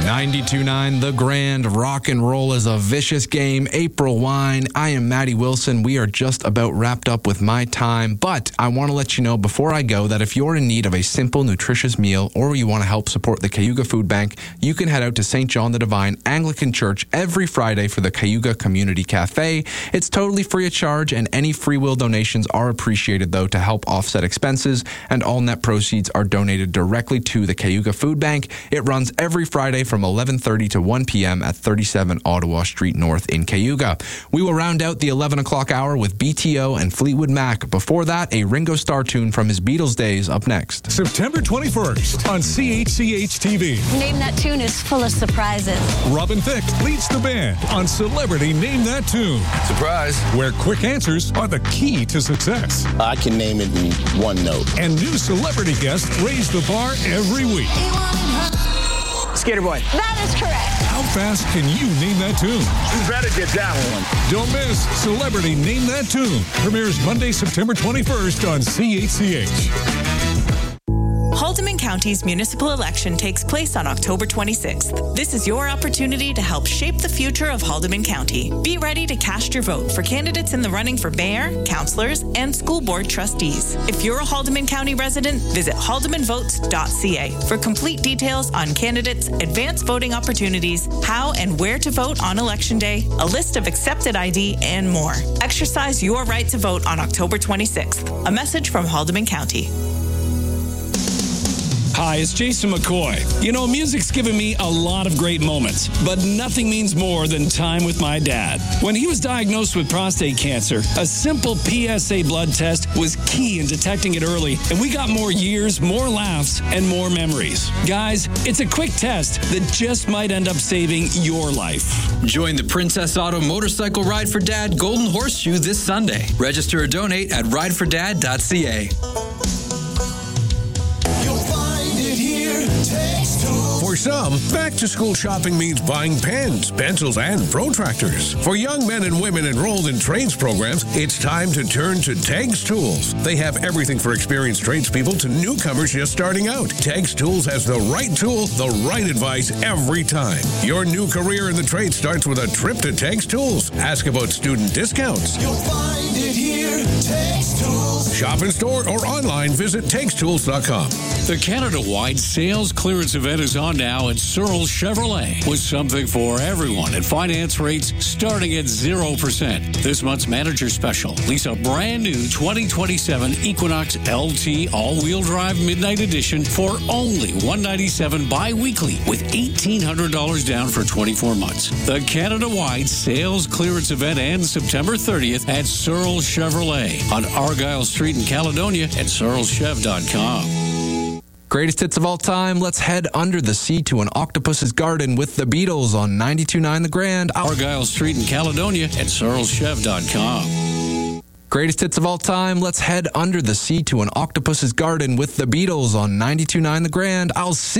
92.9 The Grand. Rock and roll is a vicious game. April wine. I am Maddie Wilson. We are just about wrapped up with my time, but I want to let you know before I go that if you're in need of a simple, nutritious meal or you want to help support the Cayuga Food Bank, you can head out to St. John the Divine Anglican Church every Friday for the Cayuga Community Cafe. It's totally free of charge, and any free will donations are appreciated, though, to help offset expenses, and all net proceeds are donated directly to the Cayuga Food Bank. It runs every Friday from 11:30 to 1 p.m. at 37 Ottawa Street North in Cayuga. We will round out the 11 o'clock hour with BTO and Fleetwood Mac. Before that, a Ringo Starr tune from his Beatles days up next. September 21st on CHCH-TV. Name That Tune is full of surprises. Robin Thicke leads the band on Celebrity Name That Tune. Surprise. Where quick answers are the key to success. I can name it in one note. And new celebrity guests raise the bar every week. Skater Boy. That is correct. How fast can you name that tune? You better get that one. Don't miss Celebrity Name That Tune. Premieres Monday, September 21st on CHCH. Haldimand County's municipal election takes place on October 26th. This is your opportunity to help shape the future of Haldimand County. Be ready to cast your vote for candidates in the running for mayor, councillors, and school board trustees. If you're a Haldimand County resident, visit haldimandvotes.ca for complete details on candidates, advanced voting opportunities, how and where to vote on Election Day, a list of accepted ID, and more. Exercise your right to vote on October 26th. A message from Haldimand County. Hi, it's Jason McCoy. You know, music's given me a lot of great moments, but nothing means more than time with my dad. When he was diagnosed with prostate cancer, a simple PSA blood test was key in detecting it early, and we got more years, more laughs, and more memories. Guys, it's a quick test that just might end up saving your life. Join the Princess Auto Motorcycle Ride for Dad Golden Horseshoe this Sunday. Register or donate at ridefordad.ca. For some, back-to-school shopping means buying pens, pencils, and protractors. For young men and women enrolled in trades programs, it's time to turn to Tegs Tools. They have everything for experienced tradespeople to newcomers just starting out. Tegs Tools has the right tool, the right advice every time. Your new career in the trade starts with a trip to Tegs Tools. Ask about student discounts. You'll find it here, Tegs Tools. Shop in store or online, visit TegsTools.com. The Canada-wide sales clearance event is on now at Searle Chevrolet, with something for everyone at finance rates starting at 0%. This month's manager special, lease a brand new 2027 Equinox LT all-wheel drive Midnight Edition for only $197 bi-weekly with $1,800 down for 24 months. The Canada-wide sales clearance event ends September 30th at Searle Chevrolet on Argyle Street in Caledonia at searlechev.com. Greatest hits of all time. Let's head under the sea to an octopus's garden with the Beatles on 92.9 The Grand. Argyle Street in Caledonia at searlechev.com. Greatest hits of all time. Let's head under the sea to an octopus's garden with the Beatles on 92.9 The Grand. I'll see